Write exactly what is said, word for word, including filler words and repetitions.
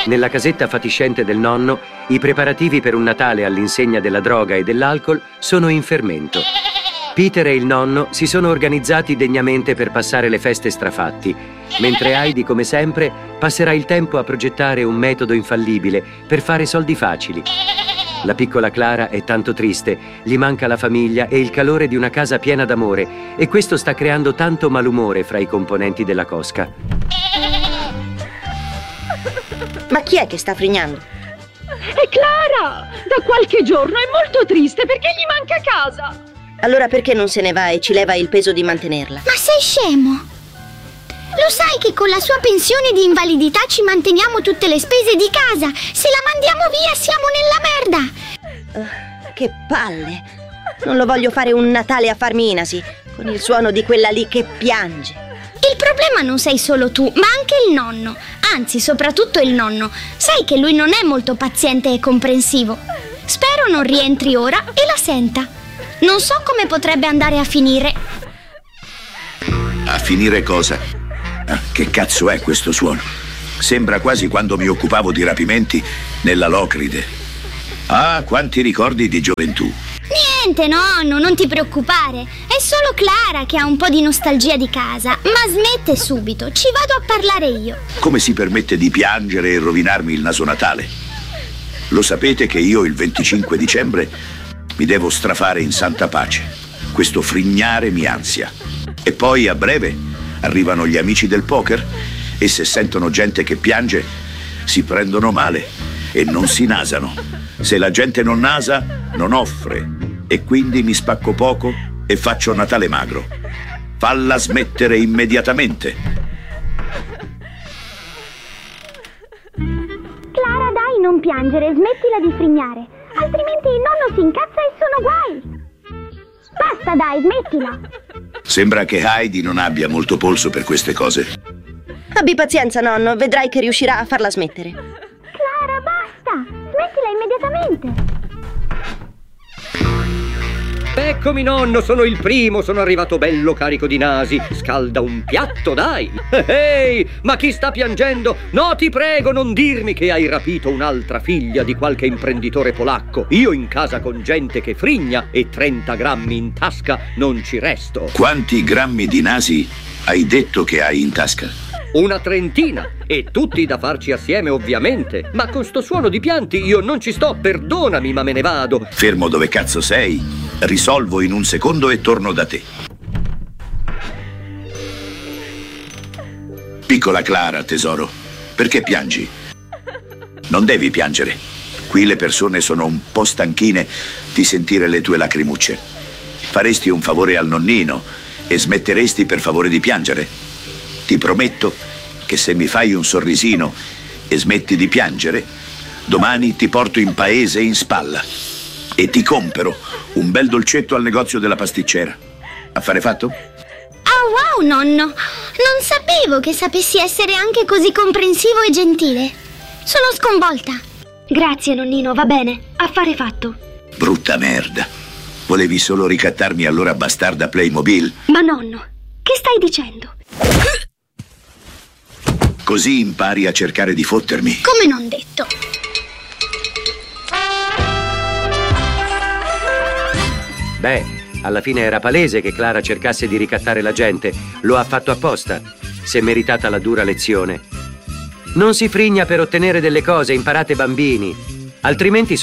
Nella casetta fatiscente del nonno, i preparativi per un Natale all'insegna della droga e dell'alcol sono in fermento. Peter e il nonno si sono organizzati degnamente per passare le feste strafatti, mentre Heidi, come sempre, passerà il tempo a progettare un metodo infallibile per fare soldi facili. La piccola Clara è tanto triste, gli manca la famiglia e il calore di una casa piena d'amore, e questo sta creando tanto malumore fra i componenti della cosca. Ma chi è che sta frignando? È Clara! Da qualche giorno è molto triste perché gli manca casa. Allora perché non se ne va e ci leva il peso di mantenerla? Ma sei scemo? Lo sai che con la sua pensione di invalidità ci manteniamo tutte le spese di casa. Se la mandiamo via siamo nella merda. Uh, che palle! Non lo voglio fare un Natale a farmi inasi, con il suono di quella lì che piange. Il problema non sei solo tu, ma anche il nonno. Anzi, soprattutto il nonno. Sai che lui non è molto paziente e comprensivo. Spero non rientri ora e la senta. Non so come potrebbe andare a finire. A finire cosa? Ah, che cazzo è questo suono? Sembra quasi quando mi occupavo di rapimenti nella Locride. Ah, quanti ricordi di gioventù. Niente, nonno, non ti preoccupare. È solo Clara che ha un po' di nostalgia di casa. Ma smette subito, ci vado a parlare io. Come si permette di piangere e rovinarmi il naso natale? Lo sapete che io il venticinque dicembre mi devo strafare in santa pace. Questo frignare mi ansia. E poi a breve arrivano gli amici del poker e se sentono gente che piange si prendono male e non si nasano. Se la gente non nasa, non offre, e quindi mi spacco poco e faccio Natale magro. Falla smettere immediatamente. Clara, dai, non piangere, smettila di frignare, altrimenti il nonno si incazza e sono guai. Basta, dai, smettila. Sembra che Heidi non abbia molto polso per queste cose. Abbi pazienza, nonno, vedrai che riuscirà a farla smettere. Clara, basta, smettila immediatamente. Eccomi, nonno, sono il primo, sono arrivato bello carico di nasi. Scalda un piatto, dai. Ehi, ma chi sta piangendo? No, ti prego, non dirmi che hai rapito un'altra figlia di qualche imprenditore polacco. Io in casa con gente che frigna e trenta grammi in tasca non ci resto. Quanti grammi di nasi hai detto che hai in tasca? Una trentina, e tutti da farci assieme, ovviamente. Ma con sto suono di pianti io non ci sto, perdonami, ma me ne vado. Fermo dove cazzo sei? Risolvo in un secondo e torno da te. Piccola Clara, tesoro, perché piangi? Non devi piangere. Qui le persone sono un po' stanchine di sentire le tue lacrimucce. Faresti un favore al nonnino e smetteresti per favore di piangere? Ti prometto che se mi fai un sorrisino e smetti di piangere, domani ti porto in paese in spalla e ti compero un bel dolcetto al negozio della pasticcera. Affare fatto? Oh, wow, nonno! Non sapevo che sapessi essere anche così comprensivo e gentile. Sono sconvolta. Grazie, nonnino, va bene. Affare fatto. Brutta merda. Volevi solo ricattarmi allora bastarda Playmobil? Ma nonno, che stai dicendo? Così impari a cercare di fottermi. Come non detto. Beh, alla fine era palese che Clara cercasse di ricattare la gente. Lo ha fatto apposta. Si è meritata la dura lezione. Non si frigna per ottenere delle cose, imparate, bambini. Altrimenti